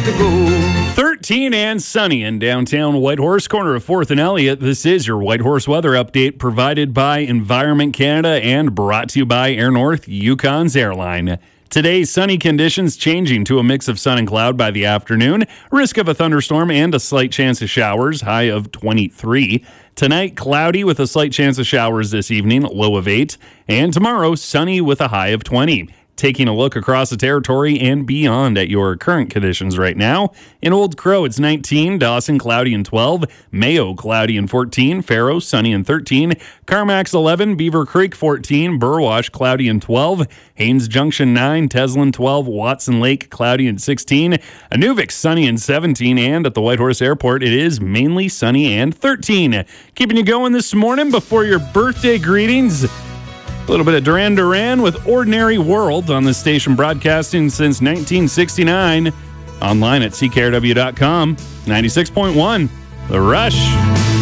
to go. 13 and sunny in downtown Whitehorse, corner of 4th and Elliott. This is your Whitehorse weather update provided by Environment Canada and brought to you by Air North, Yukon's airline. Today, sunny conditions changing to a mix of sun and cloud by the afternoon. Risk of a thunderstorm and a slight chance of showers, high of 23. Tonight, cloudy with a slight chance of showers this evening, low of 8. And tomorrow, sunny with a high of 20. Taking a look across the territory and beyond at your current conditions right now. In Old Crow, it's 19. Dawson, cloudy and 12. Mayo, cloudy and 14. Faro, sunny and 13. Carmack's 11. Beaver Creek, 14. Burwash, cloudy and 12. Haines Junction, 9. Teslin, 12. Watson Lake, cloudy and 16. Inuvik, sunny and 17. And at the Whitehorse Airport, it is mainly sunny and 13. Keeping you going this morning before your birthday greetings. A little bit of Duran Duran with Ordinary World on the station, broadcasting since 1969. Online at ckrw.com. 96.1, The Rush.